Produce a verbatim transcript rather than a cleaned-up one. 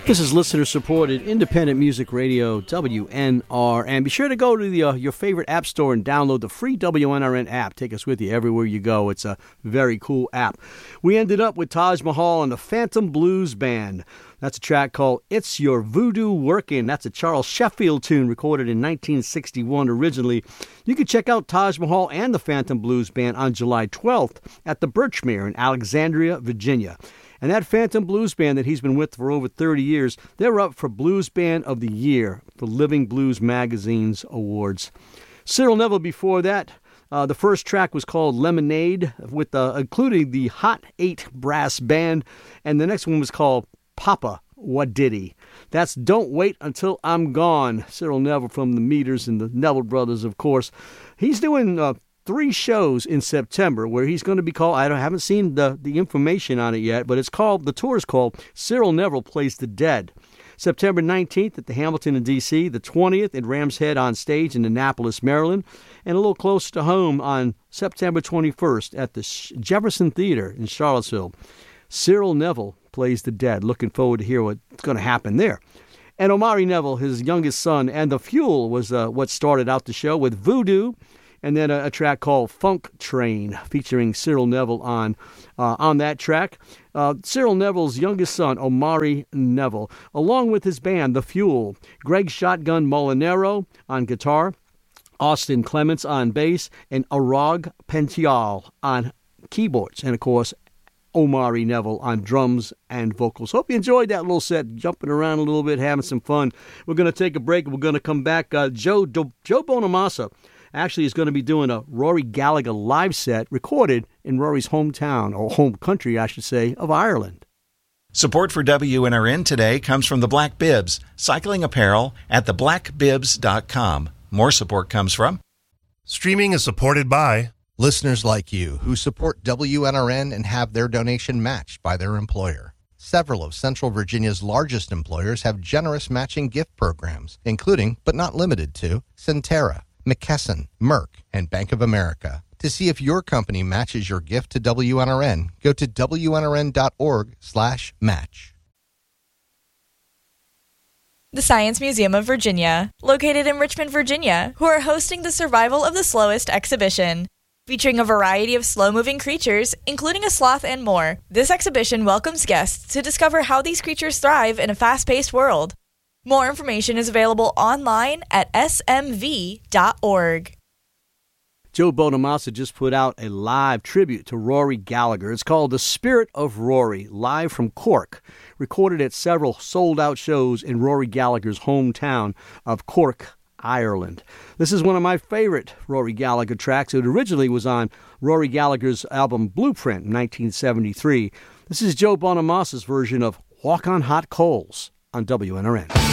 This is listener-supported independent music radio, W N R. And be sure to go to the, uh, your favorite app store and download the free W N R N app. Take us with you everywhere you go. It's a very cool app. We ended up with Taj Mahal and the Phantom Blues Band. That's a track called It's Your Voodoo Workin'. That's a Charles Sheffield tune recorded in nineteen sixty-one originally. You can check out Taj Mahal and the Phantom Blues Band on July twelfth at the Birchmere in Alexandria, Virginia. And that Phantom Blues Band that he's been with for over thirty years, they're up for Blues Band of the Year for Living Blues Magazine's awards. Cyril Neville before that. Uh, the first track was called Lemonade, with uh, including the Hot Eight Brass Band. And the next one was called Papa, What Did He? That's Don't Wait Until I'm Gone. Cyril Neville from the Meters and the Neville Brothers, of course. He's doing Uh, three shows in September where he's going to be called, I don't, haven't seen the, the information on it yet, but it's called, the tour is called Cyril Neville Plays the Dead. September nineteenth at the Hamilton in D C, the twentieth at Rams Head on Stage in Annapolis, Maryland, and a little closer to home on September twenty-first at the Jefferson Theater in Charlottesville. Cyril Neville Plays the Dead. Looking forward to hear what's going to happen there. And Omari Neville, his youngest son, and The Fuel was uh, what started out the show with Voodoo, and then a, a track called Funk Train, featuring Cyril Neville on uh, on that track. Uh, Cyril Neville's youngest son, Omari Neville, along with his band, The Fuel, Greg Shotgun Molinero on guitar, Austin Clements on bass, and Arag Pential on keyboards, and of course, Omari Neville on drums and vocals. Hope you enjoyed that little set, jumping around a little bit, having some fun. We're going to take a break. We're going to come back. Uh, Joe Do- Joe Bonamassa actually is going to be doing a Rory Gallagher live set recorded in Rory's hometown, or home country, I should say, of Ireland. Support for W N R N today comes from the Black Bibs, cycling apparel at the black bibs dot com. More support comes from... Streaming is supported by... listeners like you who support W N R N and have their donation matched by their employer. Several of Central Virginia's largest employers have generous matching gift programs, including, but not limited to, Centera, McKesson, Merck, and Bank of America. To see if your company matches your gift to W N R N, go to W N R N dot org slash match. The Science Museum of Virginia, located in Richmond, Virginia, who are hosting the Survival of the Slowest exhibition. Featuring a variety of slow-moving creatures, including a sloth and more, this exhibition welcomes guests to discover how these creatures thrive in a fast-paced world. More information is available online at S M V dot org. Joe Bonamassa just put out a live tribute to Rory Gallagher. It's called The Spirit of Rory, live from Cork, recorded at several sold-out shows in Rory Gallagher's hometown of Cork, Ireland. This is one of my favorite Rory Gallagher tracks. It originally was on Rory Gallagher's album Blueprint in nineteen seventy-three. This is Joe Bonamassa's version of Walk on Hot Coals on W N R N.